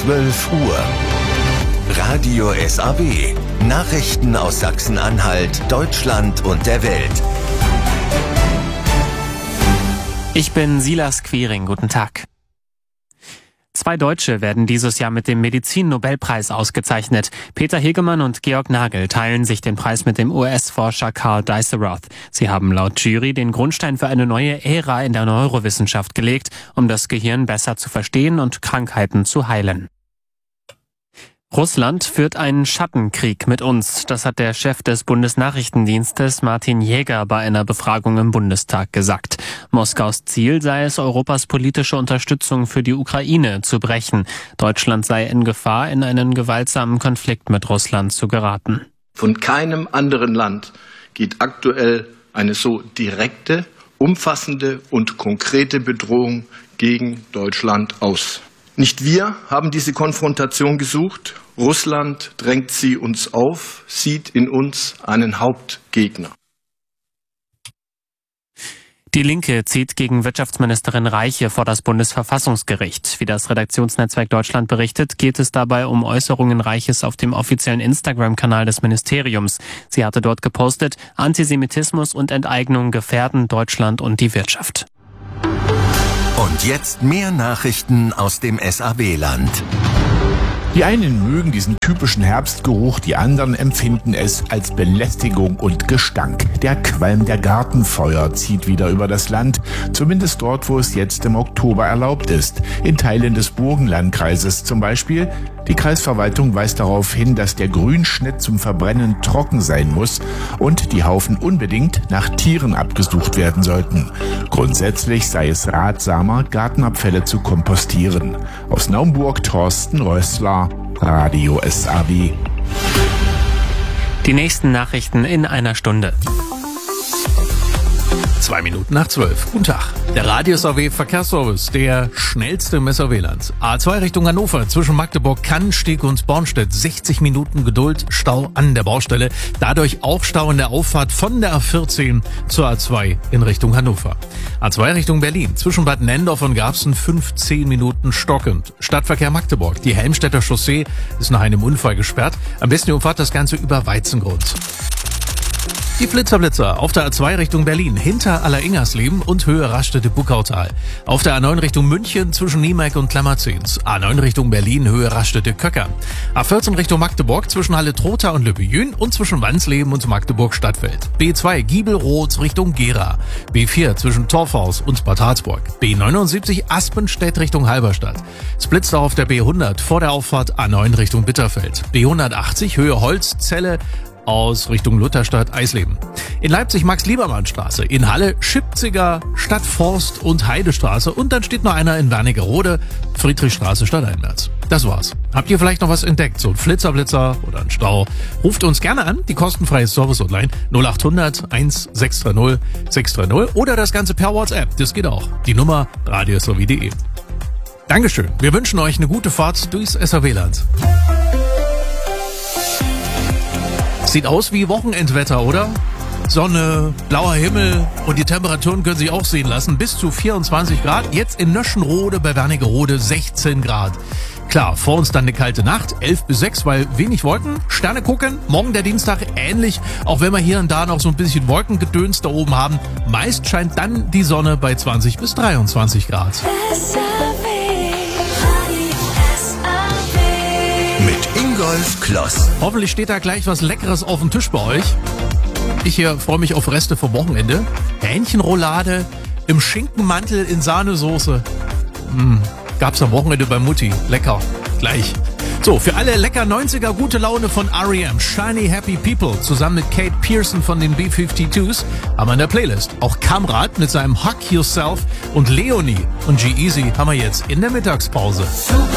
12 Uhr. Radio SAW. Nachrichten aus Sachsen-Anhalt, Deutschland und der Welt. Ich bin Silas Quiring. Guten Tag. 2 Deutsche werden dieses Jahr mit dem Medizin-Nobelpreis ausgezeichnet. Peter Hegemann und Georg Nagel teilen sich den Preis mit dem US-Forscher Carl Dijsselroth. Sie haben laut Jury den Grundstein für eine neue Ära in der Neurowissenschaft gelegt, um das Gehirn besser zu verstehen und Krankheiten zu heilen. Russland führt einen Schattenkrieg mit uns. Das hat der Chef des Bundesnachrichtendienstes Martin Jäger bei einer Befragung im Bundestag gesagt. Moskaus Ziel sei es, Europas politische Unterstützung für die Ukraine zu brechen. Deutschland sei in Gefahr, in einen gewaltsamen Konflikt mit Russland zu geraten. Von keinem anderen Land geht aktuell eine so direkte, umfassende und konkrete Bedrohung gegen Deutschland aus. Nicht wir haben diese Konfrontation gesucht. Russland drängt sie uns auf, sieht in uns einen Hauptgegner. Die Linke zieht gegen Wirtschaftsministerin Reiche vor das Bundesverfassungsgericht. Wie das Redaktionsnetzwerk Deutschland berichtet, geht es dabei um Äußerungen Reiches auf dem offiziellen Instagram-Kanal des Ministeriums. Sie hatte dort gepostet, Antisemitismus und Enteignung gefährden Deutschland und die Wirtschaft. Und jetzt mehr Nachrichten aus dem SAW-Land. Die einen mögen diesen typischen Herbstgeruch, die anderen empfinden es als Belästigung und Gestank. Der Qualm der Gartenfeuer zieht wieder über das Land, zumindest dort, wo es jetzt im Oktober erlaubt ist. In Teilen des Burgenlandkreises zum Beispiel. Die Kreisverwaltung weist darauf hin, dass der Grünschnitt zum Verbrennen trocken sein muss und die Haufen unbedingt nach Tieren abgesucht werden sollten. Grundsätzlich sei es ratsamer, Gartenabfälle zu kompostieren. Aus Naumburg Thorsten Rössler, Radio SAW. Die nächsten Nachrichten in einer Stunde. 12:02. Guten Tag. Der Radio SAW Verkehrsservice, der schnellste im SAW-Land. A2 Richtung Hannover zwischen Magdeburg, Cannstatt und Bornstedt. 60 Minuten Geduld, Stau an der Baustelle. Dadurch auch Stau in der Auffahrt von der A14 zur A2 in Richtung Hannover. A2 Richtung Berlin zwischen Bad Nenndorf und Garbsen 15 Minuten stockend. Stadtverkehr Magdeburg. Die Helmstedter Chaussee ist nach einem Unfall gesperrt. Am besten umfahrt das Ganze über Weizengrund. Die Flitzer auf der A2 Richtung Berlin, hinter Alleringhersleben und Höhe Rastede-Buckautal. Auf der A9 Richtung München zwischen Niemeck und Klammerzins. A9 Richtung Berlin, Höhe Rastede-Köcker. A14 Richtung Magdeburg zwischen Halle-Trotha und Lübbejün und zwischen Wansleben und Magdeburg-Stadtfeld. B2 Giebelroth Richtung Gera. B4 zwischen Torfhaus und Bad Harzburg. B79 Aspenstedt Richtung Halberstadt. Splitzer auf der B100 vor der Auffahrt A9 Richtung Bitterfeld. B180 Höhe Holzzelle aus Richtung Lutherstadt, Eisleben. In Leipzig Max-Liebermann-Straße, in Halle Schipziger, Stadtforst und Heidestraße und dann steht noch einer in Wernigerode, Friedrichstraße stadteinwärts. Das war's. Habt ihr vielleicht noch was entdeckt? So ein Flitzer oder ein Stau? Ruft uns gerne an, die kostenfreie Service-Hotline 0800 1630 630 oder das Ganze per WhatsApp, das geht auch. Die Nummer radiosw.de. Dankeschön. Wir wünschen euch eine gute Fahrt durchs SAW-Land. Sieht aus wie Wochenendwetter, oder? Sonne, blauer Himmel und die Temperaturen können sich auch sehen lassen. Bis zu 24 Grad. Jetzt in Nöschenrode bei Wernigerode 16 Grad. Klar, vor uns dann eine kalte Nacht, 11 bis 6, weil wenig Wolken. Sterne gucken, morgen der Dienstag ähnlich, auch wenn wir hier und da noch so ein bisschen Wolkengedöns da oben haben. Meist scheint dann die Sonne bei 20 bis 23 Grad. Mit Ingolf Kloss. Hoffentlich steht da gleich was Leckeres auf dem Tisch bei euch. Ich hier freue mich auf Reste vom Wochenende. Hähnchenroulade im Schinkenmantel in Sahnesoße. Gab's am Wochenende bei Mutti. Lecker. Gleich. So, für alle lecker 90er gute Laune von R.E.M. Shiny Happy People zusammen mit Kate Pearson von den B-52s haben wir in der Playlist. Auch Kamrat mit seinem Hug Yourself und Leonie und G-Eazy haben wir jetzt in der Mittagspause.